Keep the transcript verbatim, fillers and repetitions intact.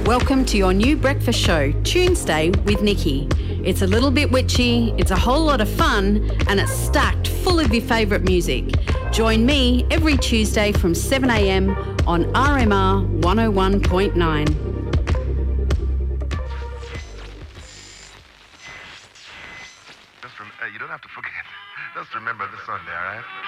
Welcome to your new breakfast show, Tuesday with Nikki. It's a little bit witchy, it's a whole lot of fun, and it's stacked full of your favourite music. Join me every Tuesday from seven a m on R M R one oh one point nine. Just rem- uh, you don't have to forget. Just remember the Sunday, all right?